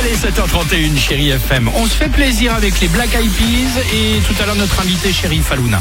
Allez, 7h31, Chérie FM. On se fait plaisir avec les Black Eyed Peas et tout à l'heure notre invité Chérie Falouna.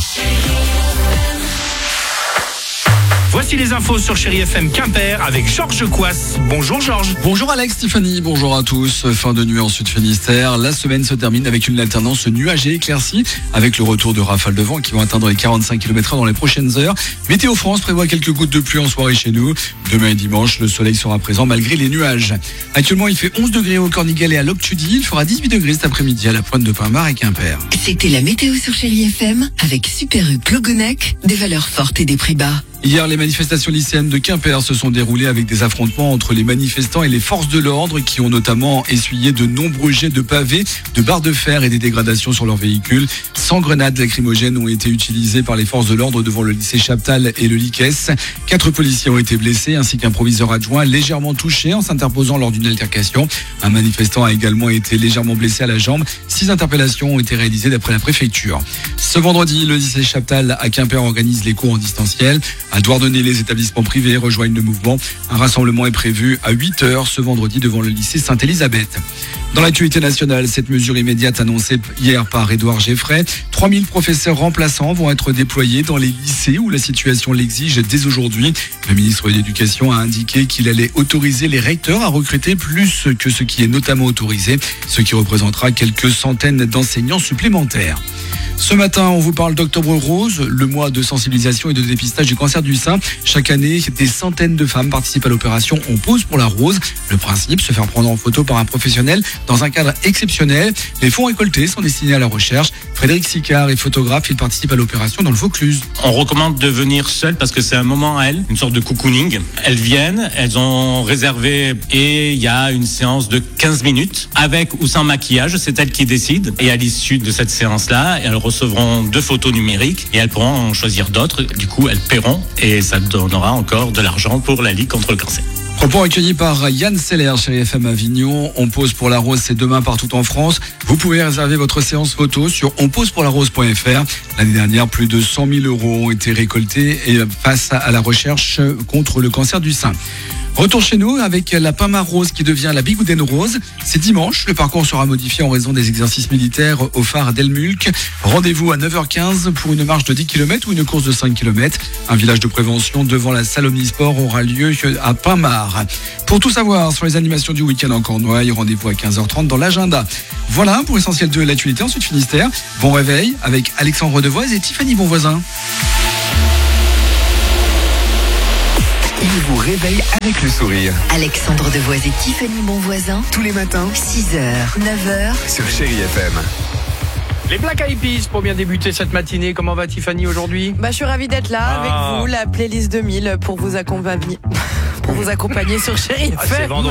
Voici les infos sur Chérie FM Quimper avec Georges Couas. Bonjour Georges. Bonjour Alex, Tiffany, bonjour à tous. Fin de nuit en Sud-Finistère. La semaine se termine avec une alternance nuagée éclaircie avec le retour de rafales de vent qui vont atteindre les 45 km/h dans les prochaines heures. Météo France prévoit quelques gouttes de pluie en soirée chez nous. Demain et dimanche, le soleil sera présent malgré les nuages. Actuellement, il fait 11 degrés au Cornigal et à Loctudy. Il fera 18 degrés cet après-midi à la Pointe de Pinmar et Quimper. C'était la météo sur Chérie FM avec Super U Plogonac, des valeurs fortes et des prix bas. Hier, les manifestations lycéennes de Quimper se sont déroulées avec des affrontements entre les manifestants et les forces de l'ordre qui ont notamment essuyé de nombreux jets de pavés, de barres de fer et des dégradations sur leurs véhicules. 100 grenades lacrymogènes ont été utilisées par les forces de l'ordre devant le lycée Chaptal et le Liques. 4 policiers ont été blessés ainsi qu'un proviseur adjoint légèrement touché en s'interposant lors d'une altercation. Un manifestant a également été légèrement blessé à la jambe. 6 interpellations ont été réalisées d'après la préfecture. Ce vendredi, le lycée Chaptal à Quimper organise les cours en distanciel. À Douarnenez, les établissements privés rejoignent le mouvement. Un rassemblement est prévu à 8h ce vendredi devant le lycée Sainte-Élisabeth. Dans l'actualité nationale, cette mesure immédiate annoncée hier par Édouard Geffray, 3000 professeurs remplaçants vont être déployés dans les lycées où la situation l'exige dès aujourd'hui. Le ministre de l'Éducation a indiqué qu'il allait autoriser les recteurs à recruter plus que ce qui est notamment autorisé, ce qui représentera quelques centaines d'enseignants supplémentaires. Ce matin, on vous parle d'Octobre Rose, le mois de sensibilisation et de dépistage du cancer du sein. Chaque année, des centaines de femmes participent à l'opération On pose pour la rose. Le principe, se faire prendre en photo par un professionnel dans un cadre exceptionnel. Les fonds récoltés sont destinés à la recherche. Frédéric Sicard est photographe, il participe à l'opération dans le Vaucluse. On recommande de venir seul parce que c'est un moment à elles, une sorte de cocooning. Elles viennent, elles ont réservé et il y a une séance de 15 minutes avec ou sans maquillage, c'est elles qui décident. Et à l'issue de cette séance-là, elles recevront 2 photos numériques et elles pourront en choisir d'autres. Du coup, elles paieront et ça donnera encore de l'argent pour la Ligue contre le cancer. Propos accueillis par Yann Seller, Chérie FM Avignon. On pose pour la rose, c'est demain partout en France. Vous pouvez réserver votre séance photo sur onposepourlarose.fr. L'année dernière, plus de 100 000 € ont été récoltés et face à la recherche contre le cancer du sein. Retour chez nous avec la Pinmar Rose qui devient la Bigouden Rose. C'est dimanche, le parcours sera modifié en raison des exercices militaires au phare d'Elmulk. Rendez-vous à 9h15 pour une marche de 10 km ou une course de 5 km. Un village de prévention devant la salle Omnisport aura lieu à Pinmar. Pour tout savoir sur les animations du week-end en Cornouailles, rendez-vous à 15h30 dans l'agenda. Voilà pour l'essentiel de l'actualité en Sud-Finistère. Bon réveil avec Alexandre Devoise et Tiffany Bonvoisin. Il vous réveille avec le sourire. Alexandre Devoise et Tiffany Bonvoisin, Tous les matins 6h, 9h. sur Chérie FM. Les Black Eyed Peas pour bien débuter cette matinée. Comment va Tiffany aujourd'hui ? Je suis ravie d'être là avec vous, la playlist 2000 pour vous accompagner sur Chérie FM. C'est vendredi.